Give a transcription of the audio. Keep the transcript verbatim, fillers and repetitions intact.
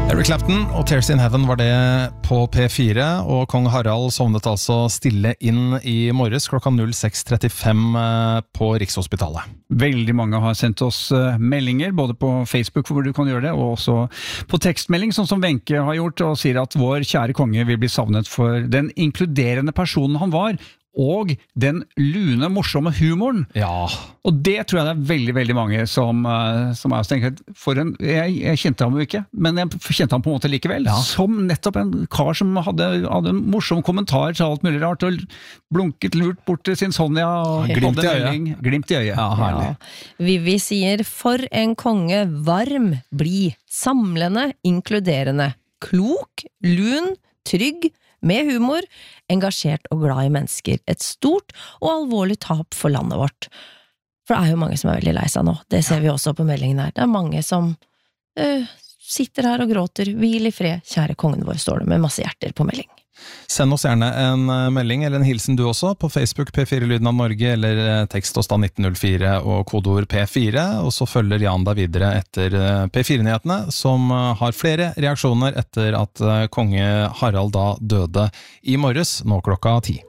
Eric Clapton og Tears in Heaven var det på P fire, og kong Harald sovnet altså stille inn i morges klokka seks trettifem på Rikshospitalet. Veldig mange har sendt oss meldinger, både på Facebook hvor du kan gjøre det, og også på tekstmelding, sånn som Wenche har gjort, og sier at vår kjære konge vil bli savnet for den inkluderende personen han var, og den lune, morsomme humoren. Ja. Og det tror jeg det er veldig, veldig mange som, som er tenker, for en, jeg, jeg kjente ham jo ikke, men jeg kjente ham på en måte likevel, ja. Som nettopp en kar som hadde, hadde en morsom kommentar til alt mulig rart, og blunket lurt bort til sin Sonja, og glimt i øyet. Glimt i øyet. Ja, herlig. Ja. Vivi sier, for en konge, varm, blid, samlende, inkluderende, klok, lun, trygg, med humor, engasjert og glad i mennesker. Et stort og alvorlig tap for landet vårt. For det er jo mange som er veldig lei seg nå. Det ser vi også på meldingen her. Det er mange som uh, sitter her og gråter. Hvil i fred, kjære kongen vår, står det med masse hjerter på melding. Send oss gjerne en melding eller en hilsen du også på Facebook P fire Lyden av Norge, eller tekst oss da nitten null fire og kodeord P fire, og så følger Jan deg videre etter P fire-nyhetene, som har flere reaksjoner etter at konge Harald da døde i morges, nå klokka ti.